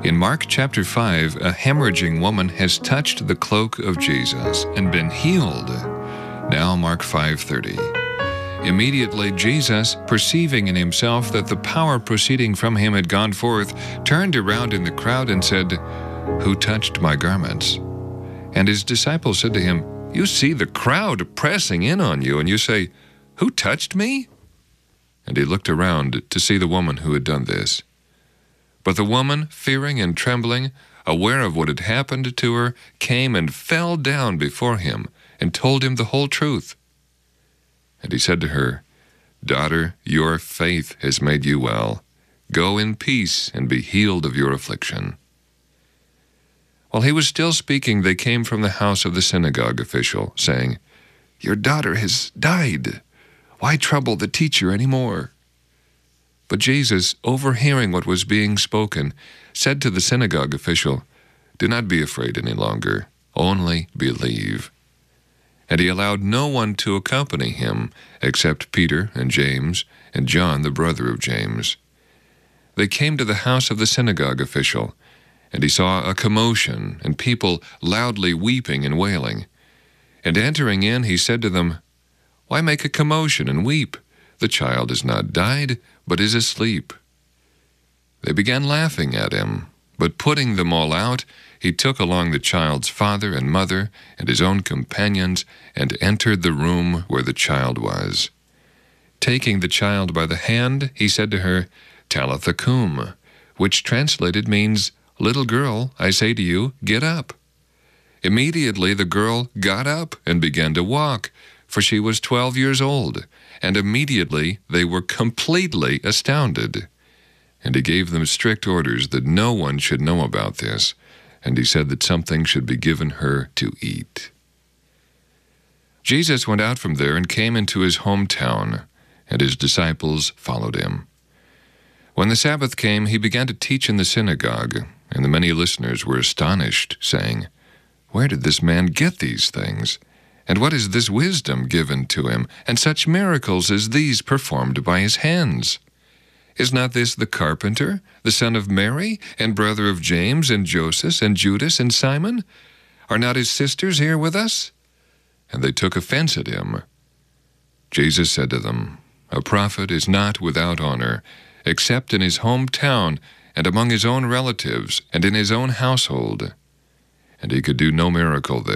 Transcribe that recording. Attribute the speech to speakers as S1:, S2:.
S1: In Mark chapter 5, a hemorrhaging woman has touched the cloak of Jesus and been healed. Now Mark 5:30. Immediately Jesus, perceiving in himself that the power proceeding from him had gone forth, turned around in the crowd and said, "Who touched my garments?" And his disciples said to him, "You see the crowd pressing in on you, and you say, 'Who touched me?'" And he looked around to see the woman who had done this. But the woman, fearing and trembling, aware of what had happened to her, came and fell down before him and told him the whole truth. And he said to her, "Daughter, your faith has made you well. Go in peace and be healed of your affliction." While he was still speaking, they came from the house of the synagogue official, saying, "Your daughter has died. Why trouble the teacher any more?" But Jesus, overhearing what was being spoken, said to the synagogue official, "Do not be afraid any longer, only believe." And he allowed no one to accompany him except Peter and James and John, the brother of James. They came to the house of the synagogue official, and he saw a commotion and people loudly weeping and wailing. And entering in, he said to them, "Why make a commotion and weep? The child has not died, but is asleep." They began laughing at him, but putting them all out, he took along the child's father and mother and his own companions and entered the room where the child was. Taking the child by the hand, he said to her, "Talitha cum," which translated means, "Little girl, I say to you, get up." Immediately the girl got up and began to walk, for she was 12 years old, and immediately they were completely astounded. And he gave them strict orders that no one should know about this, and he said that something should be given her to eat. Jesus went out from there and came into his hometown, and his disciples followed him. When the Sabbath came, he began to teach in the synagogue, and the many listeners were astonished, saying, "Where did this man get these things? And what is this wisdom given to him, and such miracles as these performed by his hands? Is not this the carpenter, the son of Mary, and brother of James, and Joseph, and Judas, and Simon? Are not his sisters here with us?" And they took offense at him. Jesus said to them, "A prophet is not without honor, except in his hometown, and among his own relatives, and in his own household." And he could do no miracle there.